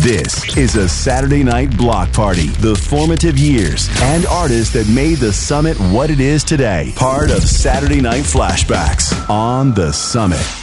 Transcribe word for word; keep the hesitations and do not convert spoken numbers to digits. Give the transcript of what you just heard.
This is a Saturday Night Block Party. The formative years and artists that made the Summit what it is today. Part of Saturday Night Flashbacks on the Summit.